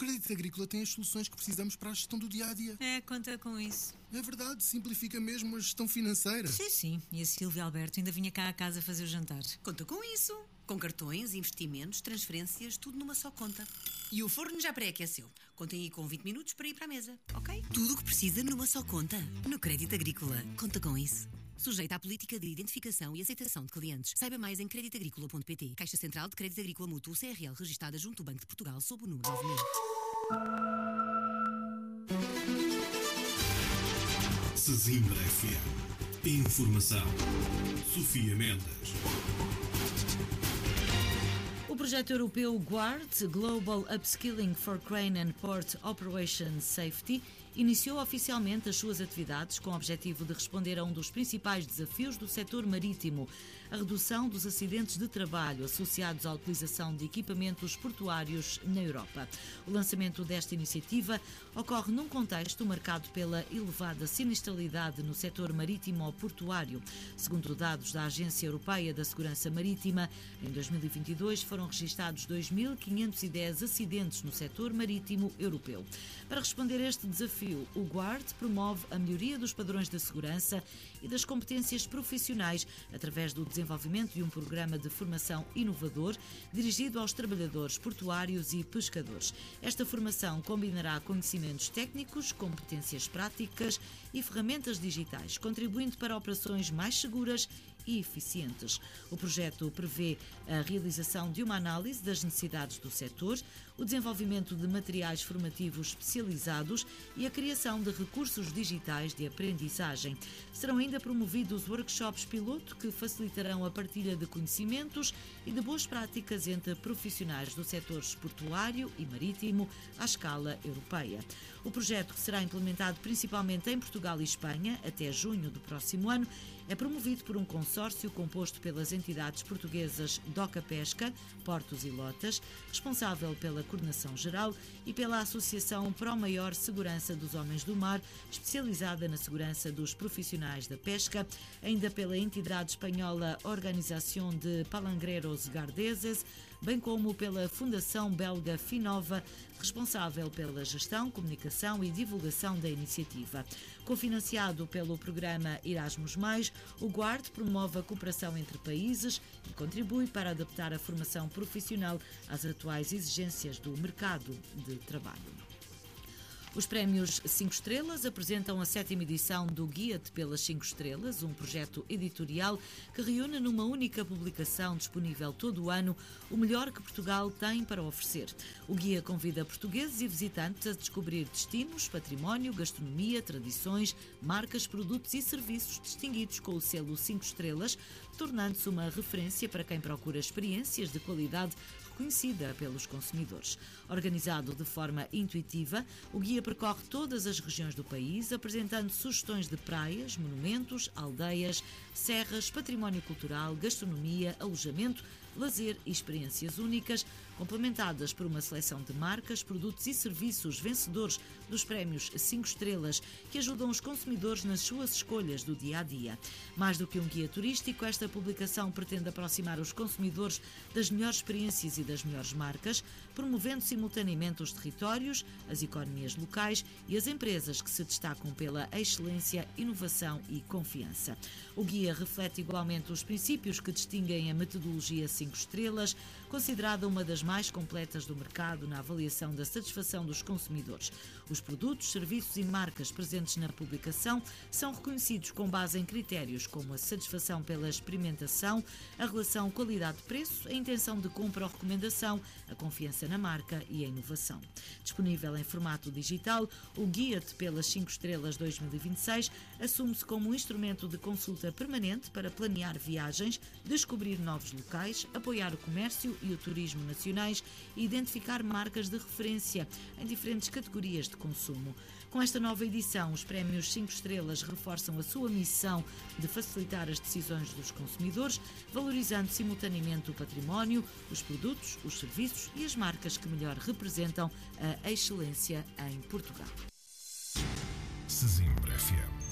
Crédito Agrícola tem as soluções que precisamos para a gestão do dia-a-dia. Conta com isso. É verdade, simplifica mesmo a gestão financeira. Sim. E a Silvia Alberto ainda vinha cá à casa fazer o jantar. Conta com isso. Com cartões, investimentos, transferências, tudo numa só conta. E o forno já pré-aqueceu. Contem aí com 20 minutos para ir para a mesa, ok? Tudo o que precisa numa só conta. No Crédito Agrícola. Conta com isso. Sujeita à política de identificação e aceitação de clientes. Saiba mais em creditagricola.pt. Caixa Central de Crédito Agrícola Mútuo CRL, registada junto ao Banco de Portugal sob o número 9000. Sesimbra FM. Informação. Sofia Mendes. O projeto europeu GUARD, Global Upskilling for Crane and Port Operations Safety, iniciou oficialmente as suas atividades com o objetivo de responder a um dos principais desafios do setor marítimo, a redução dos acidentes de trabalho associados à utilização de equipamentos portuários na Europa. O lançamento desta iniciativa ocorre num contexto marcado pela elevada sinistralidade no setor marítimo portuário. Segundo dados da Agência Europeia da Segurança Marítima, em 2022 foram registados 2.510 acidentes no setor marítimo europeu. Para responder a este desafio, o GUARD promove a melhoria dos padrões de segurança e das competências profissionais através do desenvolvimento de um programa de formação inovador dirigido aos trabalhadores portuários e pescadores. Esta formação combinará conhecimentos técnicos, competências práticas e ferramentas digitais, contribuindo para operações mais seguras e eficientes. O projeto prevê a realização de uma análise das necessidades do setor, o desenvolvimento de materiais formativos especializados e a criação de recursos digitais de aprendizagem. Serão ainda promovidos workshops piloto que facilitarão a partilha de conhecimentos e de boas práticas entre profissionais do setor portuário e marítimo à escala europeia. O projeto, que será implementado principalmente em Portugal e Espanha até junho do próximo ano, é promovido por um consórcio composto pelas entidades portuguesas DOCA Pesca, Portos e Lotas, responsável pela coordenação geral, e pela Associação Pro Maior Segurança dos Homens do Mar, especializada na segurança dos profissionais da pesca, ainda pela entidade espanhola Organización de Palangreros Gardeses, bem como pela Fundação Belga Finova, responsável pela gestão, comunicação e divulgação da iniciativa. Cofinanciado pelo programa Erasmus+, o GUARD promove a cooperação entre países e contribui para adaptar a formação profissional às atuais exigências do mercado de trabalho. Os prémios 5 Estrelas apresentam a 7ª edição do Guia-te pelas 5 Estrelas, um projeto editorial que reúne numa única publicação disponível todo o ano o melhor que Portugal tem para oferecer. O guia convida portugueses e visitantes a descobrir destinos, património, gastronomia, tradições, marcas, produtos e serviços distinguidos com o selo 5 Estrelas, tornando-se uma referência para quem procura experiências de qualidade reconhecida pelos consumidores. Organizado de forma intuitiva, o guia percorre todas as regiões do país, apresentando sugestões de praias, monumentos, aldeias, serras, património cultural, gastronomia, alojamento, lazer e experiências únicas, complementadas por uma seleção de marcas, produtos e serviços vencedores dos prémios 5 Estrelas, que ajudam os consumidores nas suas escolhas do dia-a-dia. Mais do que um guia turístico, esta publicação pretende aproximar os consumidores das melhores experiências e das melhores marcas, promovendo simultaneamente os territórios, as economias locais e as empresas que se destacam pela excelência, inovação e confiança. O guia reflete igualmente os princípios que distinguem a metodologia 5 Estrelas, considerada uma das mais completas do mercado na avaliação da satisfação dos consumidores. Os produtos, serviços e marcas presentes na publicação são reconhecidos com base em critérios como a satisfação pela experimentação, a relação qualidade-preço, a intenção de compra ou recomendação, a confiança na marca e a inovação. Disponível em formato digital, o Guia-te pelas 5 Estrelas 2026 assume-se como um instrumento de consulta permanente para planear viagens, descobrir novos locais, apoiar o comércio e o turismo nacionais e identificar marcas de referência em diferentes categorias de consumo. Com esta nova edição, os prémios 5 Estrelas reforçam a sua missão de facilitar as decisões dos consumidores, valorizando simultaneamente o património, os produtos, os serviços e as marcas que melhor representam a excelência em Portugal. Sesimbra FM.